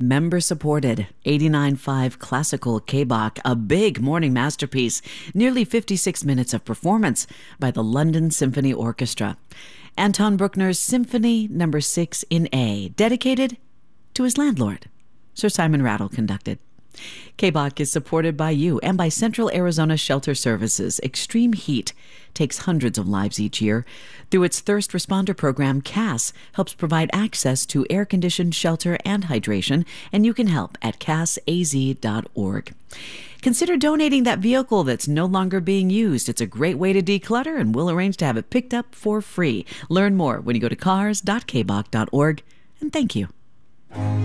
Member supported, 89.5 classical K-Bach, a big morning masterpiece, nearly 56 minutes of performance by the London Symphony Orchestra. Anton Bruckner's Symphony No. 6 in A, dedicated to his landlord. Sir Simon Rattle conducted. K-Bach is supported by you and by Central Arizona Shelter Services. Extreme heat takes hundreds of lives each year. Through its thirst responder program, CAS helps provide access to air-conditioned shelter and hydration, and you can help at casaz.org. Consider donating that vehicle that's no longer being used. It's a great way to declutter, and we'll arrange to have it picked up for free. Learn more when you go to cars.kbach.org, and thank you.